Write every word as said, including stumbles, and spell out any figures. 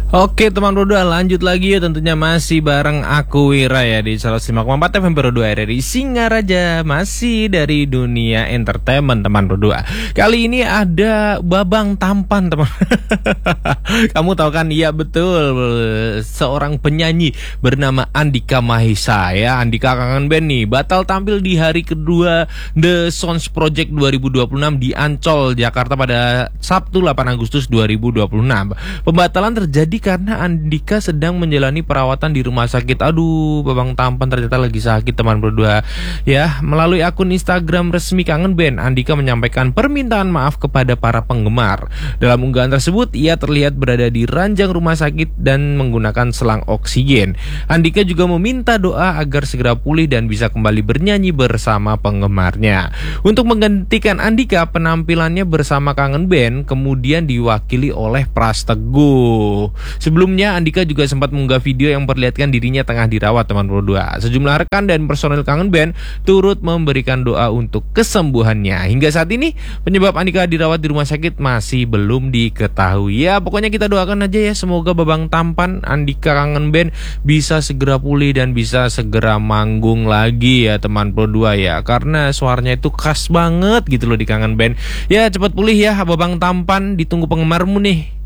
Oke teman Pro dua, lanjut lagi ya, tentunya masih bareng aku Wira ya di seratus lima koma empat F M Pro dua R R I Singaraja, masih dari dunia entertainment teman Pro dua. Kali ini ada Babang Tampan teman. Kamu tahu kan? Iya betul, seorang penyanyi bernama Andika Mahisa ya. Andika Kangen Band nih batal tampil di hari kedua The Sounds Project dua ribu dua puluh enam di Ancol, Jakarta pada Sabtu delapan Agustus dua ribu dua puluh enam. Pembatalan terjadi karena Andika sedang menjalani perawatan di rumah sakit. Aduh, Babang Tampan ternyata lagi sakit teman Pro dua. Ya, melalui akun Instagram resmi Kangen Band, Andika menyampaikan permintaan maaf kepada para penggemar. Dalam unggahan tersebut, ia terlihat berada di ranjang rumah sakit dan menggunakan selang oksigen. Andika juga meminta doa agar segera pulih dan bisa kembali bernyanyi bersama penggemarnya. Untuk menggantikan Andika, penampilannya bersama Kangen Band kemudian diwakili oleh Pras Teguh. Sebelumnya Andika juga sempat mengunggah video yang memperlihatkan dirinya tengah dirawat teman Pro dua. Sejumlah rekan dan personel Kangen Band turut memberikan doa untuk kesembuhannya. Hingga saat ini penyebab Andika dirawat di rumah sakit masih belum diketahui. Ya pokoknya kita doakan aja ya, semoga Babang Tampan Andika Kangen Band bisa segera pulih dan bisa segera manggung lagi ya teman Pro dua ya. Karena suaranya itu khas banget gitu loh di Kangen Band. Ya cepat pulih ya Babang Tampan, ditunggu penggemarmu nih.